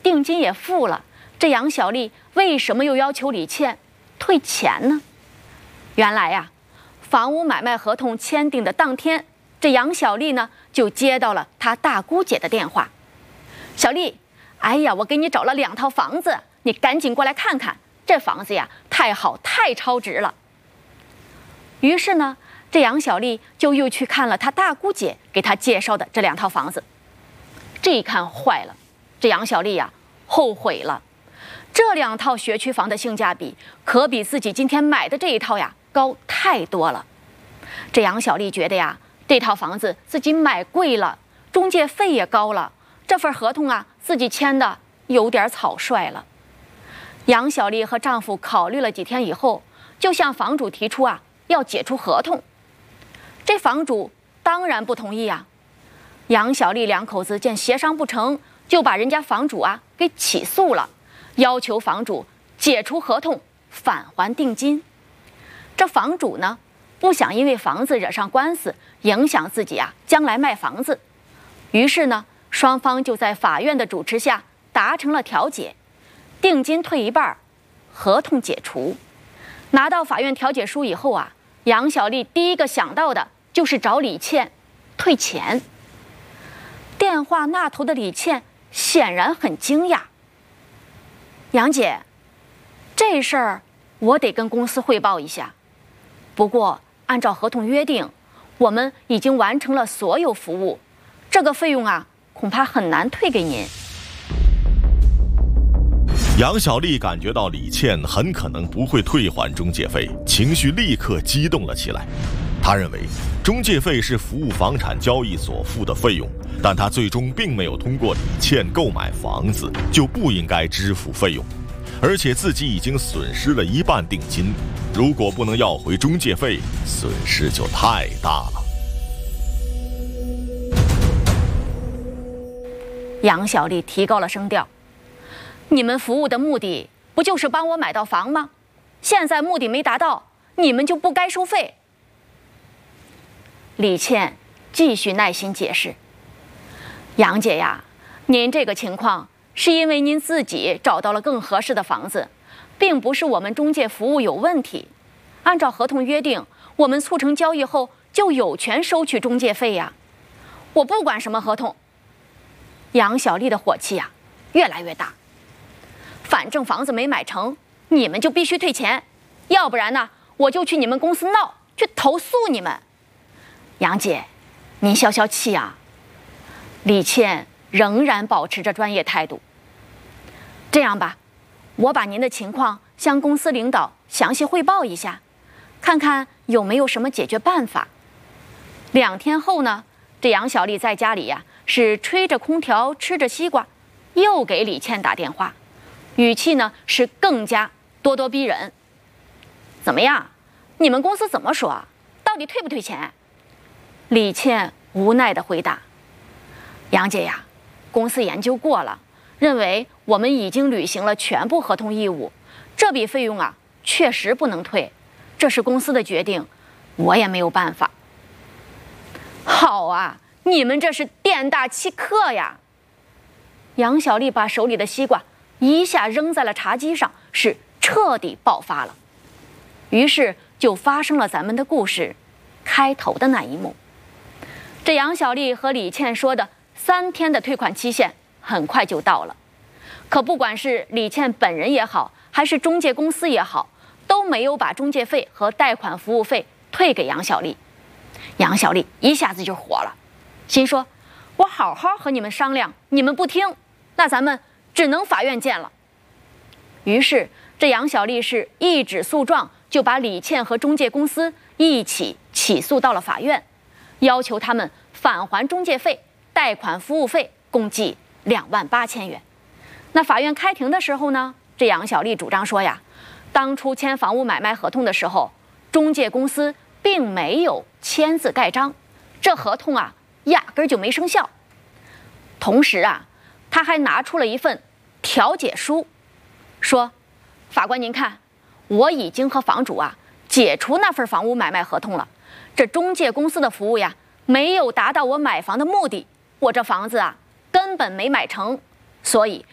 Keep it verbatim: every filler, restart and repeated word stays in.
定金也付了，这杨小丽为什么又要求李倩退钱呢？原来呀，房屋买卖合同签订的当天，这杨小丽呢就接到了她大姑姐的电话。小丽，哎呀，我给你找了两套房子，你赶紧过来看看。这房子呀，太好，太超值了。于是呢，这杨小丽就又去看了她大姑姐给她介绍的这两套房子。这一看坏了，这杨小丽呀后悔了。这两套学区房的性价比可比自己今天买的这一套呀高太多了。这杨小丽觉得呀，这套房子自己买贵了，中介费也高了，这份合同啊自己签的有点草率了。杨小丽和丈夫考虑了几天以后，就向房主提出啊要解除合同。这房主当然不同意啊。杨小丽两口子见协商不成，就把人家房主啊给起诉了，要求房主解除合同，返还定金。这房主呢，不想因为房子惹上官司，影响自己啊将来卖房子。于是呢，双方就在法院的主持下达成了调解，定金退一半，合同解除。拿到法院调解书以后啊，杨小丽第一个想到的就是找李倩退钱。电话那头的李倩显然很惊讶。杨姐，这事儿我得跟公司汇报一下。不过按照合同约定，我们已经完成了所有服务，这个费用啊，恐怕很难退给您。 杨小丽感觉到李倩很可能不会退还中介费，情绪立刻激动了起来。她认为中介费是服务房产交易所付的费用，但她最终并没有通过李倩购买房子，就不应该支付费用。而且自己已经损失了一半定金，如果不能要回中介费，损失就太大了。 杨小丽提高了声调：你们服务的目的不就是帮我买到房吗？现在目的没达到，你们就不该收费。李倩继续耐心解释：杨姐呀，您这个情况是因为您自己找到了更合适的房子，并不是我们中介服务有问题。按照合同约定，我们促成交易后就有权收取中介费呀。我不管什么合同。杨小丽的火气呀越来越大。反正房子没买成，你们就必须退钱，要不然呢，我就去你们公司闹，去投诉你们。杨姐，您消消气啊。李倩仍然保持着专业态度。这样吧，我把您的情况向公司领导详细汇报一下，看看有没有什么解决办法。两天后呢，这杨小丽在家里呀、啊，是吹着空调吃着西瓜，又给李倩打电话，语气呢是更加咄咄逼人。怎么样？你们公司怎么说？到底退不退钱？李倩无奈地回答：杨姐呀，公司研究过了，认为我们已经履行了全部合同义务，这笔费用啊确实不能退，这是公司的决定，我也没有办法。好啊，你们这是店大欺客呀！杨小丽把手里的西瓜一下扔在了茶几上，是彻底爆发了。于是就发生了咱们的故事开头的那一幕。这杨小丽和李倩说的三天的退款期限很快就到了，可不管是李倩本人也好，还是中介公司也好，都没有把中介费和贷款服务费退给杨小丽。杨小丽一下子就火了，心说：我好好和你们商量，你们不听，那咱们只能法院见了。于是这杨小丽是一纸诉状就把李倩和中介公司一起起诉到了法院，要求他们返还中介费、贷款服务费共计两万八千元。那法院开庭的时候呢，这杨小丽主张说呀，当初签房屋买卖合同的时候，中介公司并没有签字盖章，这合同啊压根儿就没生效。同时啊，他还拿出了一份调解书，说：法官您看，我已经和房主啊解除那份房屋买卖合同了，这中介公司的服务呀没有达到我买房的目的，我这房子啊根本没买成，所以